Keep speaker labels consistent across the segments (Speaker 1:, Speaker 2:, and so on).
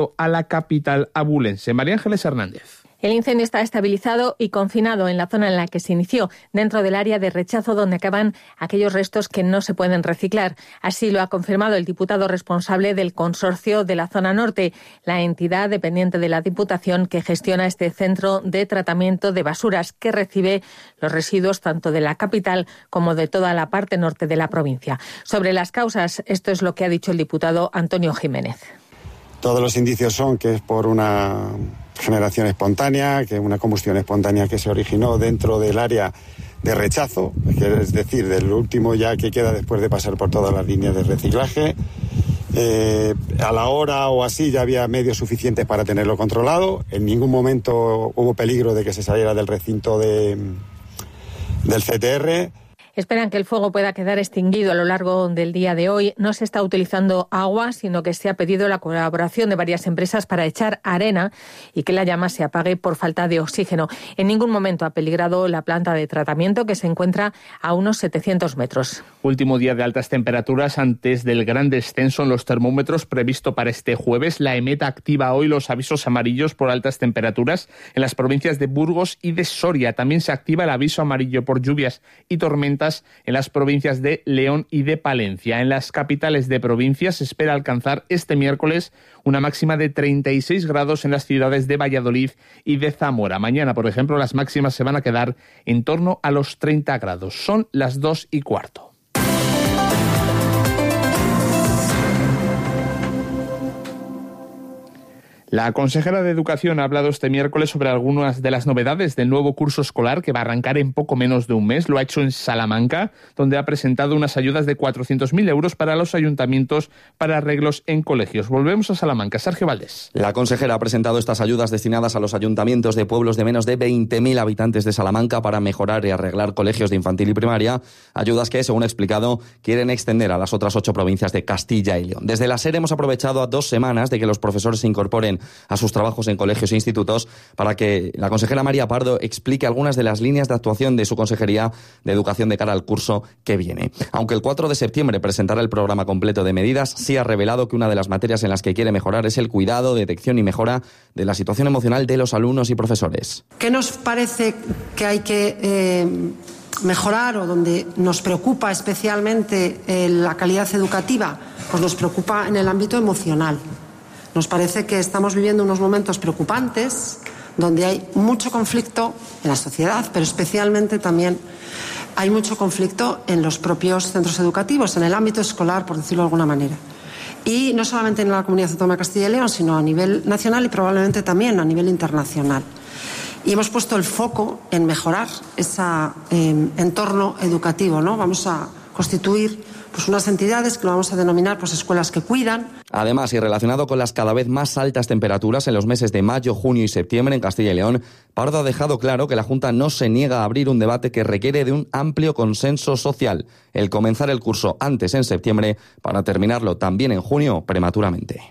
Speaker 1: a la capital abulense. María Ángeles Hernández.
Speaker 2: El incendio está estabilizado y confinado en la zona en la que se inició, dentro del área de rechazo donde acaban aquellos restos que no se pueden reciclar. Así lo ha confirmado el diputado responsable del consorcio de la zona norte, la entidad dependiente de la Diputación que gestiona este centro de tratamiento de basuras que recibe los residuos tanto de la capital como de toda la parte norte de la provincia. Sobre las causas, esto es lo que ha dicho el diputado Antonio Jiménez.
Speaker 3: Todos los indicios son que es por una generación espontánea, que una combustión espontánea que se originó dentro del área de rechazo, es decir, del último ya que queda después de pasar por todas las líneas de reciclaje. A la hora o así ya había medios suficientes para tenerlo controlado. En ningún momento hubo peligro de que se saliera del recinto del CTR.
Speaker 2: Esperan que el fuego pueda quedar extinguido a lo largo del día de hoy. No se está utilizando agua, sino que se ha pedido la colaboración de varias empresas para echar arena y que la llama se apague por falta de oxígeno. En ningún momento ha peligrado la planta de tratamiento que se encuentra a unos 700 metros.
Speaker 1: Último día de altas temperaturas antes del gran descenso en los termómetros previsto para este jueves. La EMET activa hoy los avisos amarillos por altas temperaturas en las provincias de Burgos y de Soria. También se activa el aviso amarillo por lluvias y tormentas en las provincias de León y de Palencia. En las capitales de provincia se espera alcanzar este miércoles una máxima de 36 grados en las ciudades de Valladolid y de Zamora. Mañana, por ejemplo, las máximas se van a quedar en torno a los 30 grados. Son las 2:15. La consejera de Educación ha hablado este miércoles sobre algunas de las novedades del nuevo curso escolar que va a arrancar en poco menos de un mes. Lo ha hecho en Salamanca, donde ha presentado unas ayudas de 400.000 euros para los ayuntamientos para arreglos en colegios. Volvemos a Salamanca. Sergio Valdés.
Speaker 4: La consejera ha presentado estas ayudas destinadas a los ayuntamientos de pueblos de menos de 20.000 habitantes de Salamanca para mejorar y arreglar colegios de infantil y primaria. Ayudas que, según ha explicado, quieren extender a las otras 8 provincias de Castilla y León. Desde la SER hemos aprovechado a 2 semanas de que los profesores se incorporen a sus trabajos en colegios e institutos para que la consejera María Pardo explique algunas de las líneas de actuación de su Consejería de Educación de cara al curso que viene. Aunque el 4 de septiembre presentará el programa completo de medidas, sí ha revelado que una de las materias en las que quiere mejorar es el cuidado, detección y mejora de la situación emocional de los alumnos y profesores.
Speaker 5: ¿Qué nos parece que hay que mejorar o donde nos preocupa especialmente la calidad educativa? Pues nos preocupa en el ámbito emocional. Nos parece que estamos viviendo unos momentos preocupantes donde hay mucho conflicto en la sociedad, pero especialmente también hay mucho conflicto en los propios centros educativos, en el ámbito escolar, por decirlo de alguna manera. Y no solamente en la Comunidad Autónoma de Castilla y León, sino a nivel nacional y probablemente también a nivel internacional. Y hemos puesto el foco en mejorar ese entorno educativo, ¿no? Vamos a constituir unas entidades que lo vamos a denominar escuelas que cuidan.
Speaker 4: Además, y relacionado con las cada vez más altas temperaturas en los meses de mayo, junio y septiembre en Castilla y León, Pardo ha dejado claro que la Junta no se niega a abrir un debate que requiere de un amplio consenso social, el comenzar el curso antes en septiembre para terminarlo también en junio prematuramente.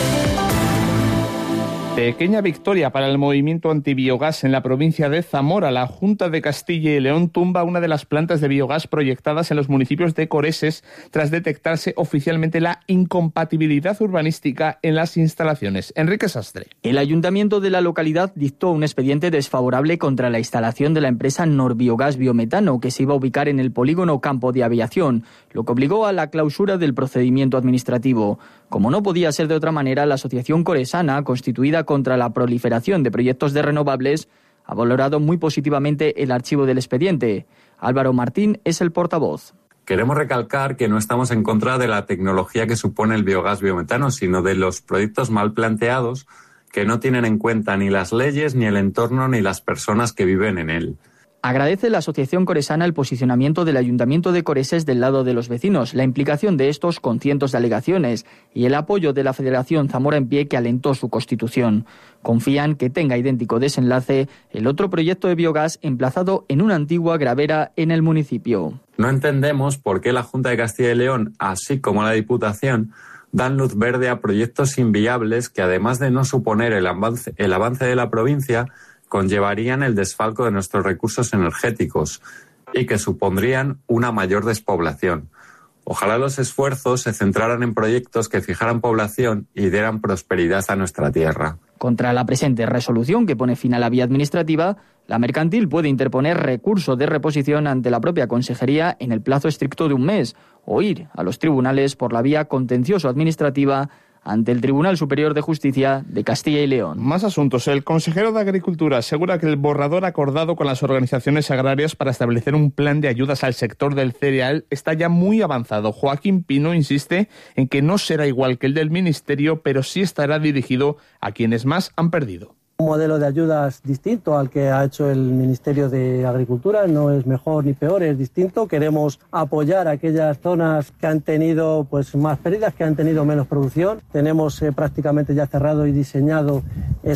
Speaker 1: Pequeña victoria para el movimiento antibiogás en la provincia de Zamora. La Junta de Castilla y León tumba una de las plantas de biogás proyectadas en los municipios de Coreses tras detectarse oficialmente la incompatibilidad urbanística en las instalaciones. Enrique Sastre.
Speaker 6: El ayuntamiento de la localidad dictó un expediente desfavorable contra la instalación de la empresa Norbiogás Biometano, que se iba a ubicar en el polígono Campo de Aviación, lo que obligó a la clausura del procedimiento administrativo. Como no podía ser de otra manera, la Asociación Coresana, constituida contra la proliferación de proyectos de renovables, ha valorado muy positivamente el archivo del expediente. Álvaro Martín es el portavoz.
Speaker 7: Queremos recalcar que no estamos en contra de la tecnología que supone el biogás biometano, sino de los proyectos mal planteados que no tienen en cuenta ni las leyes, ni el entorno, ni las personas que viven en él.
Speaker 6: Agradece la Asociación Coresana el posicionamiento del Ayuntamiento de Coreses del lado de los vecinos, la implicación de estos con cientos de alegaciones y el apoyo de la Federación Zamora en Pie que alentó su constitución. Confían que tenga idéntico desenlace el otro proyecto de biogás emplazado en una antigua gravera en el municipio.
Speaker 7: No entendemos por qué la Junta de Castilla y León, así como la Diputación, dan luz verde a proyectos inviables que, además de no suponer el avance de la provincia, conllevarían el desfalco de nuestros recursos energéticos y que supondrían una mayor despoblación. Ojalá los esfuerzos se centraran en proyectos que fijaran población y dieran prosperidad a nuestra tierra.
Speaker 6: Contra la presente resolución que pone fin a la vía administrativa, la mercantil puede interponer recurso de reposición ante la propia Consejería en el plazo estricto de un mes o ir a los tribunales por la vía contencioso-administrativa ante el Tribunal Superior de Justicia de Castilla y León.
Speaker 1: Más asuntos. El consejero de Agricultura asegura que el borrador acordado con las organizaciones agrarias para establecer un plan de ayudas al sector del cereal está ya muy avanzado. Joaquín Pino insiste en que no será igual que el del Ministerio, pero sí estará dirigido a quienes más han perdido.
Speaker 8: Un modelo de ayudas distinto al que ha hecho el Ministerio de Agricultura, no es mejor ni peor, es distinto. Queremos apoyar a aquellas zonas que han tenido más pérdidas, que han tenido menos producción. Tenemos prácticamente ya cerrado y diseñado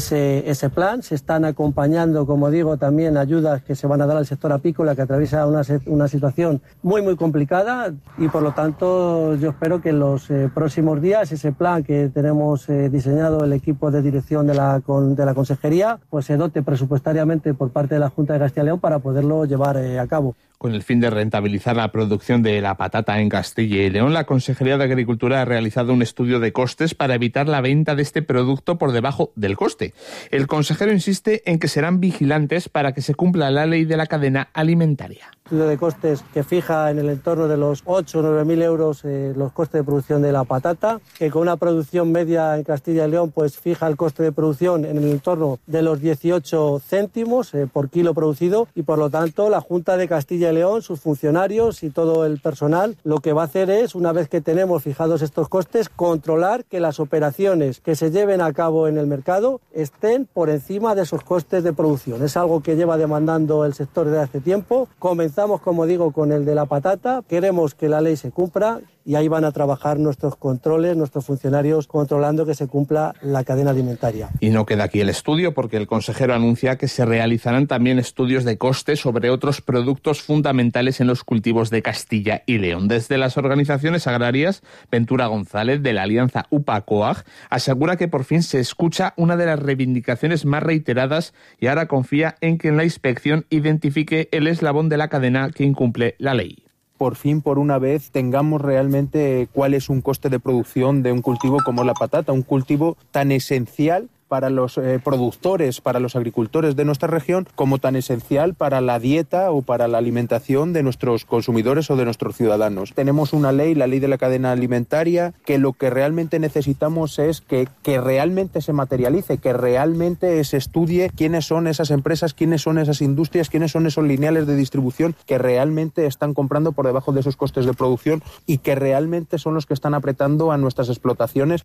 Speaker 8: ese plan. Se están acompañando, como digo, también ayudas que se van a dar al sector apícola, que atraviesa una situación muy, muy complicada, y por lo tanto yo espero que en los próximos días ese plan que tenemos diseñado el equipo de dirección de la Consejería se dote presupuestariamente por parte de la Junta de Castilla y León para poderlo llevar a cabo.
Speaker 1: Con el fin de rentabilizar la producción de la patata en Castilla y León, la Consejería de Agricultura ha realizado un estudio de costes para evitar la venta de este producto por debajo del coste. El consejero insiste en que serán vigilantes para que se cumpla la ley de la cadena alimentaria.
Speaker 8: Estudio de costes que fija en el entorno de los 8 o 9.000 euros los costes de producción de la patata, que con una producción media en Castilla y León fija el coste de producción en el entorno de los 18 céntimos por kilo producido, y por lo tanto la Junta de Castilla y León, sus funcionarios y todo el personal, lo que va a hacer es, una vez que tenemos fijados estos costes, controlar que las operaciones que se lleven a cabo en el mercado estén por encima de esos costes de producción. Es algo que lleva demandando el sector desde hace tiempo. Comenzamos, como digo, con el de la patata. Queremos que la ley se cumpla y ahí van a trabajar nuestros controles, nuestros funcionarios controlando que se cumpla la cadena alimentaria.
Speaker 1: Y no queda aquí el estudio, porque el consejero anuncia que se realizarán también estudios de coste sobre otros productos fundamentales en los cultivos de Castilla y León. Desde las organizaciones agrarias, Ventura González, de la alianza UPA-COAG, asegura que por fin se escucha una de las reivindicaciones más reiteradas y ahora confía en que en la inspección identifique el eslabón de la cadena que incumple la ley.
Speaker 9: Por fin, por una vez, tengamos realmente cuál es un coste de producción de un cultivo como la patata, un cultivo tan esencial para los productores, para los agricultores de nuestra región, como tan esencial para la dieta o para la alimentación de nuestros consumidores o de nuestros ciudadanos. Tenemos una ley, la ley de la cadena alimentaria, que lo que realmente necesitamos es que realmente se materialice, que realmente se estudie quiénes son esas empresas, quiénes son esas industrias, quiénes son esos lineales de distribución que realmente están comprando por debajo de esos costes de producción y que realmente son los que están apretando a nuestras explotaciones.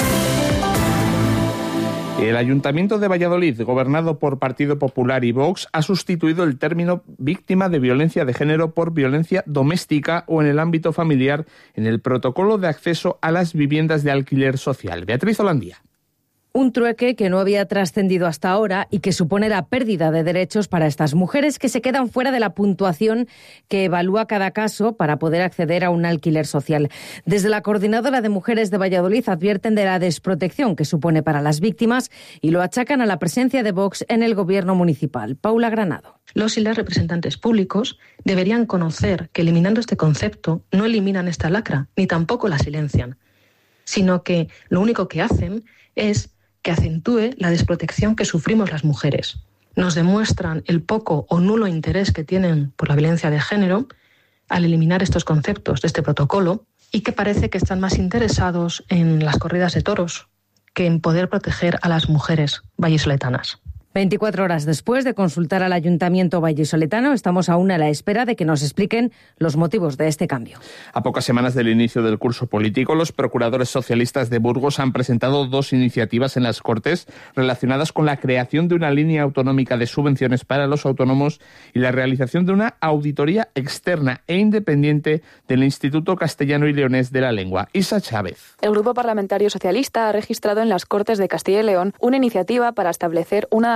Speaker 1: El Ayuntamiento de Valladolid, gobernado por Partido Popular y Vox, ha sustituido el término víctima de violencia de género por violencia doméstica o en el ámbito familiar en el protocolo de acceso a las viviendas de alquiler social. Beatriz Holandía.
Speaker 10: Un trueque que no había trascendido hasta ahora y que supone la pérdida de derechos para estas mujeres que se quedan fuera de la puntuación que evalúa cada caso para poder acceder a un alquiler social. Desde la Coordinadora de Mujeres de Valladolid advierten de la desprotección que supone para las víctimas y lo achacan a la presencia de Vox en el gobierno municipal. Paula Granado.
Speaker 11: Los y las representantes públicos deberían conocer que eliminando este concepto no eliminan esta lacra, ni tampoco la silencian, sino que lo único que hacen es que acentúe la desprotección que sufrimos las mujeres. Nos demuestran el poco o nulo interés que tienen por la violencia de género al eliminar estos conceptos de este protocolo y que parece que están más interesados en las corridas de toros que en poder proteger a las mujeres vallisoletanas.
Speaker 10: 24 horas después de consultar al Ayuntamiento vallisoletano, estamos aún a la espera de que nos expliquen los motivos de este cambio.
Speaker 1: A pocas semanas del inicio del curso político, los procuradores socialistas de Burgos han presentado 2 iniciativas en las Cortes relacionadas con la creación de una línea autonómica de subvenciones para los autónomos y la realización de una auditoría externa e independiente del Instituto Castellano y Leonés de la Lengua. Isa Chávez.
Speaker 12: El Grupo Parlamentario Socialista ha registrado en las Cortes de Castilla y León una iniciativa para establecer una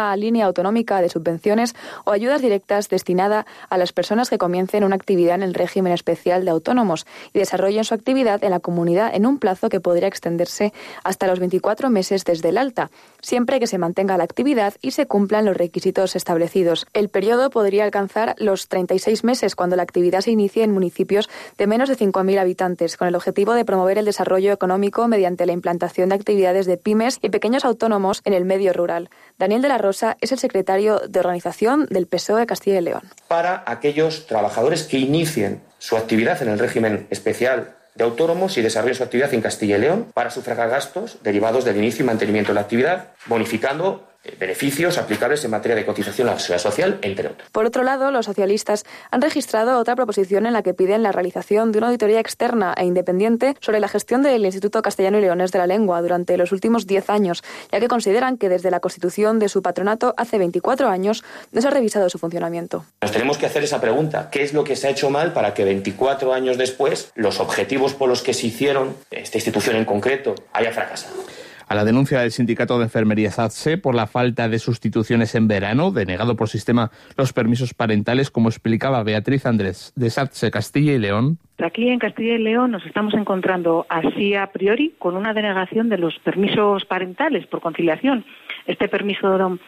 Speaker 12: nueva línea autonómica de subvenciones o ayudas directas destinada a las personas que comiencen una actividad en el régimen especial de autónomos y desarrollen su actividad en la comunidad en un plazo que podría extenderse hasta los 24 meses desde el alta, siempre que se mantenga la actividad y se cumplan los requisitos establecidos. El periodo podría alcanzar los 36 meses cuando la actividad se inicie en municipios de menos de 5.000 habitantes, con el objetivo de promover el desarrollo económico mediante la implantación de actividades de pymes y pequeños autónomos en el medio rural. Daniel de la Rosa es el secretario de organización del PSOE de Castilla y León.
Speaker 13: Para aquellos trabajadores que inicien su actividad en el régimen especial de autónomos y desarrollen su actividad en Castilla y León para sufragar gastos derivados del inicio y mantenimiento de la actividad, bonificando beneficios aplicables en materia de cotización a la seguridad social, entre otros.
Speaker 12: Por otro lado, los socialistas han registrado otra proposición en la que piden la realización de una auditoría externa e independiente sobre la gestión del Instituto Castellano y Leonés de la Lengua durante los últimos 10 años, ya que consideran que desde la constitución de su patronato hace 24 años no se ha revisado su funcionamiento.
Speaker 13: Nos tenemos que hacer esa pregunta: ¿qué es lo que se ha hecho mal para que 24 años después los objetivos por los que se hicieron, esta institución en concreto, haya fracasado?
Speaker 1: A la denuncia del Sindicato de Enfermería SATSE por la falta de sustituciones en verano, denegado por sistema los permisos parentales, como explicaba Beatriz Andrés de SATSE Castilla y León.
Speaker 14: Aquí en Castilla y León nos estamos encontrando así a priori con una denegación de los permisos parentales por conciliación. Este permiso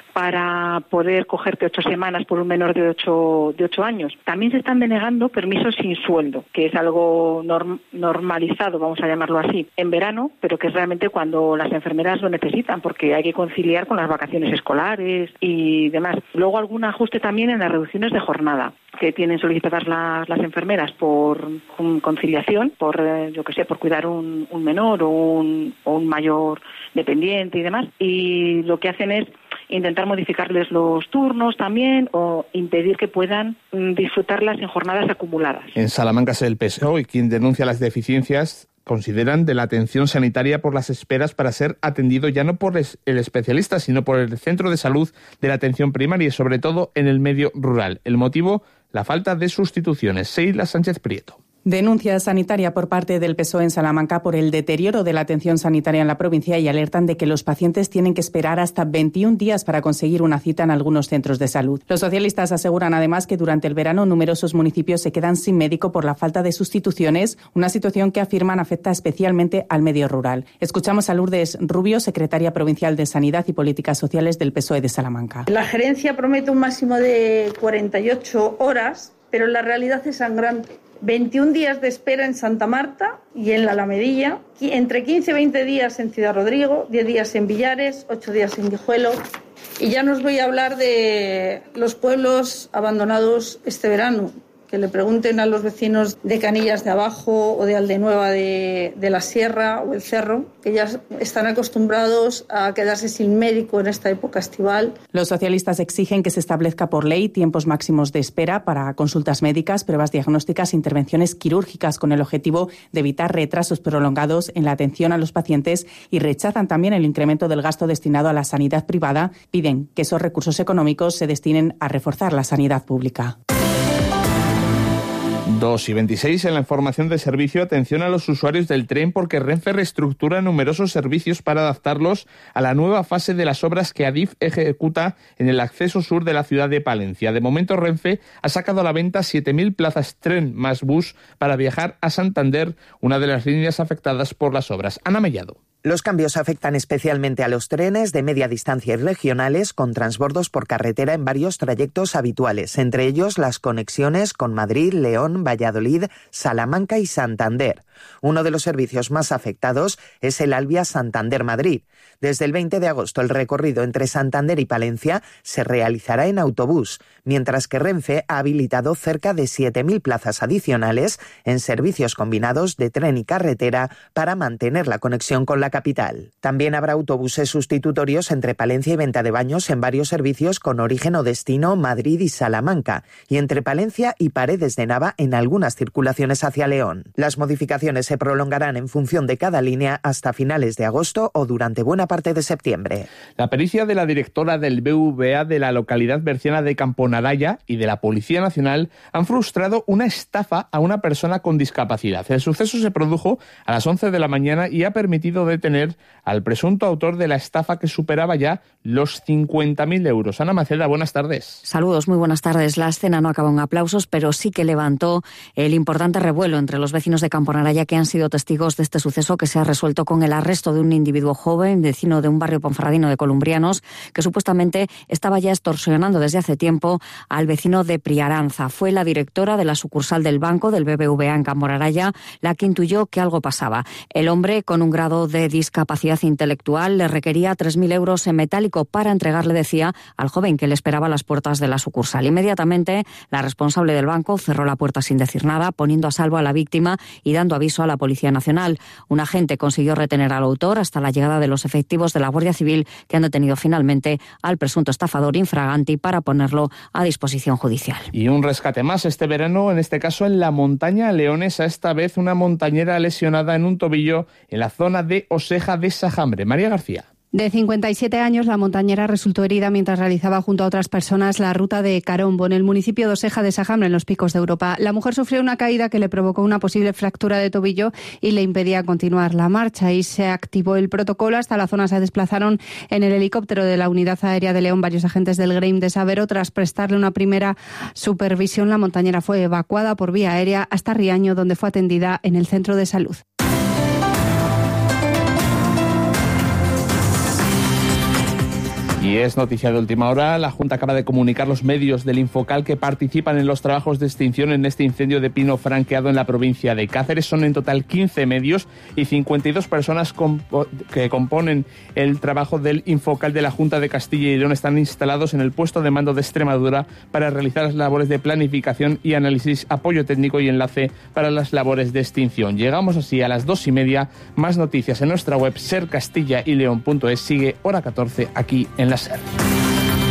Speaker 14: para poder cogerte 8 semanas por un menor de 8 años. También se están denegando permisos sin sueldo, que es algo normalizado, vamos a llamarlo así, en verano, pero que es realmente cuando las enfermeras lo necesitan, porque hay que conciliar con las vacaciones escolares y demás. Luego algún ajuste también en las reducciones de jornada que tienen solicitadas las enfermeras por conciliación, por cuidar un menor o un mayor dependiente y demás, y lo que hacen es intentar modificarles los turnos también o impedir que puedan disfrutarlas en jornadas acumuladas.
Speaker 1: En Salamanca es el PSOE quien denuncia las deficiencias, consideran, de la atención sanitaria por las esperas para ser atendido ya no por el especialista, sino por el centro de salud de la atención primaria y sobre todo en el medio rural. El motivo, la falta de sustituciones. Seila Sánchez Prieto.
Speaker 15: Denuncia sanitaria por parte del PSOE en Salamanca por el deterioro de la atención sanitaria en la provincia y alertan de que los pacientes tienen que esperar hasta 21 días para conseguir una cita en algunos centros de salud. Los socialistas aseguran además que durante el verano numerosos municipios se quedan sin médico por la falta de sustituciones, una situación que afirman afecta especialmente al medio rural. Escuchamos a Lourdes Rubio, secretaria provincial de Sanidad y Políticas Sociales del PSOE de Salamanca.
Speaker 16: La gerencia promete un máximo de 48 horas, pero la realidad es sangrante. 21 días de espera en Santa Marta y en la Alamedilla, entre 15 y 20 días en Ciudad Rodrigo, 10 días en Villares, 8 días en Guijuelo. Y ya no os voy a hablar de los pueblos abandonados este verano. Que le pregunten a los vecinos de Canillas de Abajo o de Aldenueva de la Sierra o el Cerro, que ya están acostumbrados a quedarse sin médico en esta época estival.
Speaker 15: Los socialistas exigen que se establezca por ley tiempos máximos de espera para consultas médicas, pruebas diagnósticas e intervenciones quirúrgicas con el objetivo de evitar retrasos prolongados en la atención a los pacientes y rechazan también el incremento del gasto destinado a la sanidad privada. Piden que esos recursos económicos se destinen a reforzar la sanidad pública.
Speaker 1: 2:26 en la información de servicio. Atención a los usuarios del tren porque Renfe reestructura numerosos servicios para adaptarlos a la nueva fase de las obras que Adif ejecuta en el acceso sur de la ciudad de Palencia. De momento Renfe ha sacado a la venta 7.000 plazas tren más bus para viajar a Santander, una de las líneas afectadas por las obras. Ana Mellado.
Speaker 17: Los cambios afectan especialmente a los trenes de media distancia y regionales con transbordos por carretera en varios trayectos habituales, entre ellos las conexiones con Madrid, León, Valladolid, Salamanca y Santander. Uno de los servicios más afectados es el Alvia Santander-Madrid. Desde el 20 de agosto el recorrido entre Santander y Palencia se realizará en autobús, mientras que Renfe ha habilitado cerca de 7.000 plazas adicionales en servicios combinados de tren y carretera para mantener la conexión con la capital. También habrá autobuses sustitutorios entre Palencia y Venta de Baños en varios servicios con origen o destino Madrid y Salamanca, y entre Palencia y Paredes de Nava en algunas circulaciones hacia León. Las modificaciones se prolongarán en función de cada línea hasta finales de agosto o durante buena parte de septiembre.
Speaker 1: La pericia de la directora del BVA de la localidad berciana de Camponaraya y de la Policía Nacional han frustrado una estafa a una persona con discapacidad. El suceso se produjo a las 11 de la mañana y ha permitido detener detener al presunto autor de la estafa que superaba ya los 50.000 euros. Ana Maceda, buenas tardes.
Speaker 18: Saludos, muy buenas tardes. La escena no acabó en aplausos, pero sí que levantó el importante revuelo entre los vecinos de Camponaraya que han sido testigos de este suceso que se ha resuelto con el arresto de un individuo joven, vecino de un barrio ponferradino de Columbrianos, que supuestamente estaba ya extorsionando desde hace tiempo al vecino de Priaranza. Fue la directora de la sucursal del banco del BBVA en Camponaraya la que intuyó que algo pasaba. El hombre, con un grado de discapacidad intelectual, le requería 3.000 euros en metálico para entregarle, decía, al joven que le esperaba a las puertas de la sucursal. Inmediatamente, la responsable del banco cerró la puerta sin decir nada, poniendo a salvo a la víctima y dando aviso a la Policía Nacional. Un agente consiguió retener al autor hasta la llegada de los efectivos de la Guardia Civil, que han detenido finalmente al presunto estafador infraganti para ponerlo a disposición judicial.
Speaker 1: Y un rescate más este verano, en este caso en la montaña leonesa, esta vez una montañera lesionada en un tobillo en la zona de Oseja de Sajambre. María García.
Speaker 19: De 57 años, la montañera resultó herida mientras realizaba junto a otras personas la ruta de Carombo, en el municipio de Oseja de Sajambre, en los Picos de Europa. La mujer sufrió una caída que le provocó una posible fractura de tobillo y le impedía continuar la marcha. Y se activó el protocolo. Hasta la zona se desplazaron en el helicóptero de la Unidad Aérea de León varios agentes del GREIM de Sabero. Tras prestarle una primera supervisión, la montañera fue evacuada por vía aérea hasta Riaño, donde fue atendida en el centro de salud.
Speaker 1: Y es noticia de última hora. La Junta acaba de comunicar los medios del Infocal que participan en los trabajos de extinción en este incendio de pino franqueado en la provincia de Cáceres. Son en total 15 medios y 52 personas que componen el trabajo del Infocal de la Junta de Castilla y León. Están instalados en el puesto de mando de Extremadura para realizar las labores de planificación y análisis, apoyo técnico y enlace para las labores de extinción. Llegamos así a las 2:30. Más noticias en nuestra web sercastillaYleon.es. Sigue Hora 14 aquí en la SER.